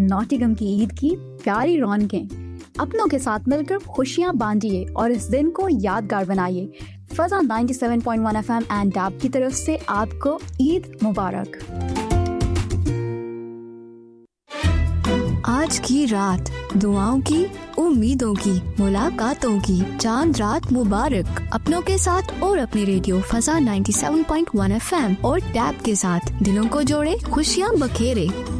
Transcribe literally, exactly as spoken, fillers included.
Nottingham की ईद की प्यारी रौनकें। अपनों के साथ मिलकर खुशियां बांटिए और इस दिन को यादगार बनाइए। फजा सत्तानवे point one F M and dab की तरफ से आपको ईद मुबारक। आज की रात दुआओं की, उम्मीदों की, मुलाकातों की चांद रात मुबारक। अपनों के साथ और अपने रेडियो फजा सत्तानवे पॉइंट वन एफ एम और टैब के साथ दिलों को जोड़े, खुशियां बखेरे।